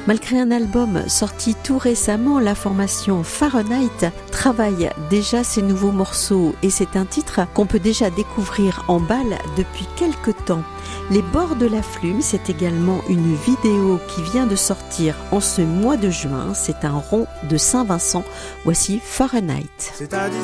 Malgré un album sorti tout récemment, la formation Fahrenheit travaille déjà ses nouveaux morceaux et c'est un titre qu'on peut déjà découvrir en balle depuis quelques temps. Les bords de la Flume, c'est également une vidéo qui vient de sortir en ce mois de juin. C'est un rond de Saint-Vincent. Voici Fahrenheit.